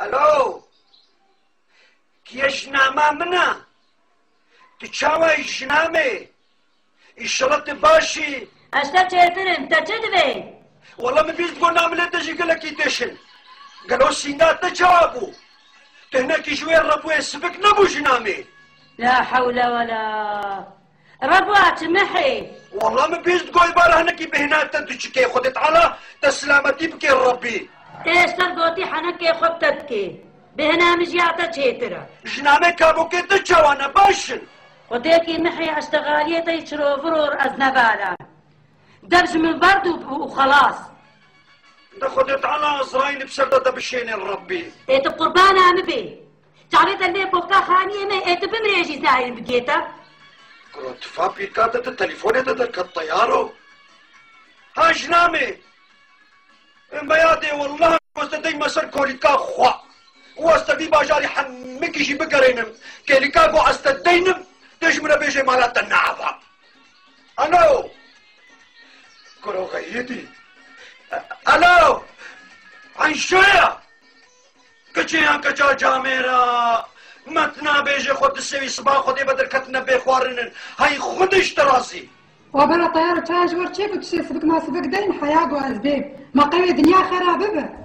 الو كي جنامه منا تشاوي جنامي الشرط باشي اشتا چهترم تا چه دوی؟ والله ما بيش تقول نعمل تجي قال لك يدشن قالوا السينات تجابوا تهناك شويه الربو يسبك نبو جنامي لا حول ولا ربوات محي والله ما بيش تقول بارا هناك بهنات تدشكي خدت على تسلامتي بكي ربي ايش ترقوتي حنك خبتتك بهنا مجيعتا چهترا جنامي كابو كي تجاوانا باشن خديكي محي اشتغالية يشرو فرور ازنبالا دبج من برد وخلاص ده خدت على ازرايل بسردة بشين الربي ايت قربان عم بي تعريت اللي بوكا خانية ما ايت بمريجي زاين بقيتا كروت فابي كاتت التليفون ده الطيارو ها جنامي بيادي والله واستدي مسر كوليكا خوا واستدي باجاري حمكي جي بقرينم كوليكا قو استدينم تجمنا بيجي مالات النعفة الو كرو غيتي الو عن شوية كچيان كچا جاميرا متنا بيجي خود السوي صباح خودي بدل كتنا بيخوارنن هاي خودش تراسي وبلا طيارة تاج ورشيك وتشي سبك ما سبك دين حياة وأزبيب ما قوي دنيا خرابة